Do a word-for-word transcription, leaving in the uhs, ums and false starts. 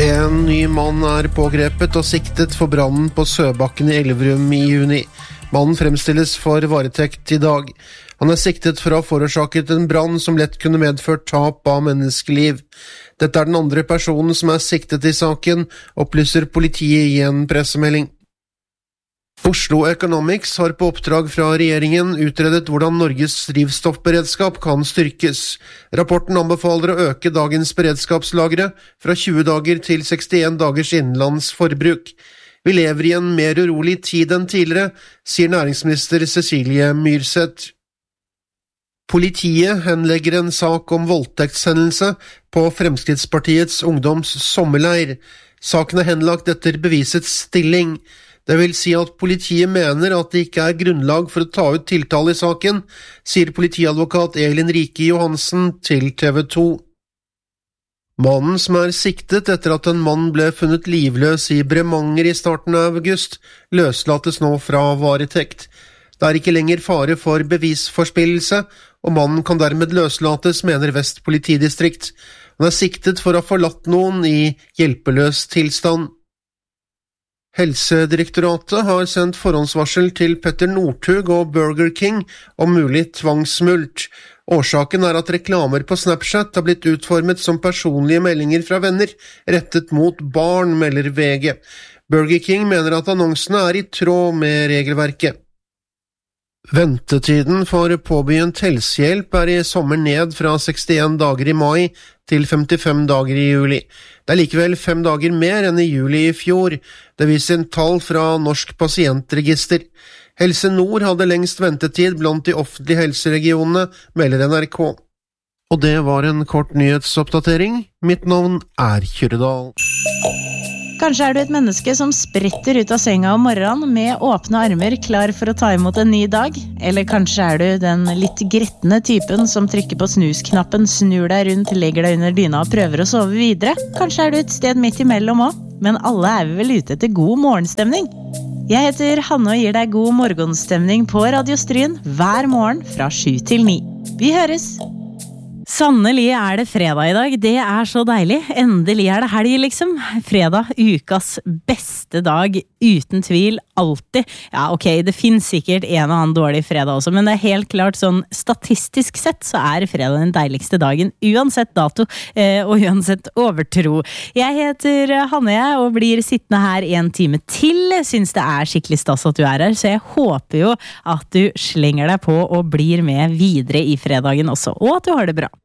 En ny mann er pågrepet og siktet for brannen på Søbakken i Elverum i juni. Mannen fremstilles for varetekt i dag. Han er siktet for å ha forårsaket en brann som lett kunne medført tap av menneskeliv. Dette er den andre personen som er siktet i saken, opplyser politiet i en pressemelding. Oslo Economics har på oppdrag fra regjeringen utredet hvordan Norges drivstoffberedskap kan styrkes. Rapporten anbefaler å øke dagens beredskapslagre fra tjue dager til sekstien dagers innenlands forbruk. Vi lever i en mer urolig tid enn tidligere, sier næringsminister Cecilie Myrseth. Politiet henlegger en sak om voldtektshendelse på Fremskrittspartiets ungdoms sommerleir. Saken er henlagt etter bevisets stilling. Det vil si at politiet mener at det ikke er grunnlag for å ta ut tiltale i saken, sier politiadvokat Elin Rike Johansen til T V to. Mannen som er siktet etter at en mann ble funnet livløs i Bremanger i starten av august, løslates nå fra varetekt. Det er ikke lenger fare for bevisforspillelse, og mannen kan dermed løslates, mener Vest politidistrikt. Han er siktet for å ha forlatt noen i hjelpeløs tilstand. Helsedirektoratet har sendt forhåndsvarsel til Petter Northug og Burger King om mulig tvangsmult. Årsaken er at reklamer på Snapchat har blitt utformet som personlige meldinger fra venner, rettet mot barn, melder V G. Burger King mener at annonsene er i tråd med regelverket. Ventetiden for påbegynt helsehjelp er i sommer ned fra sekstien dager i mai til femtifem dager i juli. Det er likevel fem dager mer enn i juli i fjor. Det viser en tall fra Norsk pasientregister. Helse Nord hadde lengst ventetid blant de offentlige helseregionene, melder N R K. Og det var en kort nyhetsoppdatering. Mitt navn er Kyrredal. Kanskje er du et menneske som spretter ut av senga om morgenen med åpne armer klar for å ta imot en ny dag. Eller kanskje er du den litt grettende typen som trykker på snusknappen, snur deg rundt, legger deg under dyna og prøver å sove videre. Kanskje er du et sted midt imellom også, men alle er vi vel ute etter god morgenstemning. Jeg heter Hanne og gir deg god morgenstemning på Radio Stryn hver morgen fra sju til ni. Vi høres! Sannelig er det fredag i dag, det er så deilig. Endelig er det helg liksom. Fredag, ukas beste dag, uten tvil, alltid. Ja, ok, det finnes sikkert en og annen dårlig fredag også, men det er helt klart sånn statistisk sett så er fredag den deiligste dagen, uansett dato eh, og uansett overtro. Jeg heter Hanne og blir sittende her en time til. Syns det er skikkelig stas at du er her, så jeg håper jo at du slenger deg på og blir med videre i fredagen også, og at du har det bra.